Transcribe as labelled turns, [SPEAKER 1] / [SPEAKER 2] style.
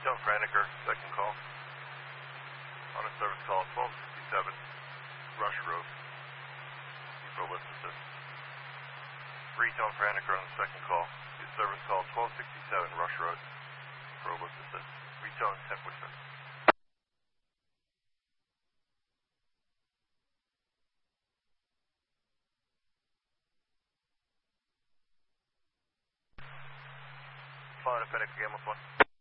[SPEAKER 1] Retail Franeker, second call. On a service call, 1267 Rush Road. Depot Lift Assist. Retail Franeker on the second call. Service call, 1267 Rush Road. Depot Lift Assist. Retail and 10%. Following a Fennec again, 1.